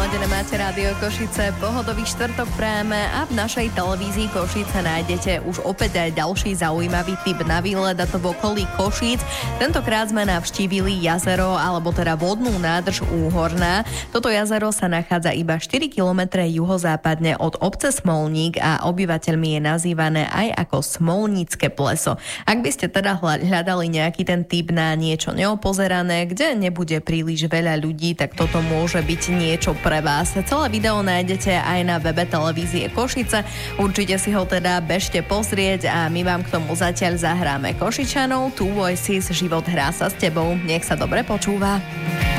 naladené máte Rádio Košice, pohodový štvrtok práve a v našej televízii Košice nájdete už opäť aj ďalší zaujímavý tip na výlet, a to v okolí Košíc. Tentokrát sme navštívili jazero, alebo teda vodnú nádrž Úhorná. Toto jazero sa nachádza iba 4 km juhozápadne od obce Smolník a obyvateľmi je nazývané aj ako Smolnícke pleso. Ak by ste teda hľadali nejaký ten tip na niečo neopozerané, kde nebude príliš veľa ľudí, tak toto môže byť niečo pre vás. Celé video nájdete aj na webe televízie Košice. Určite si ho teda bežte pozrieť a my vám k tomu zatiaľ zahráme Košičanov. Two Voices, Život hrá sa s tebou. Nech sa dobre počúva.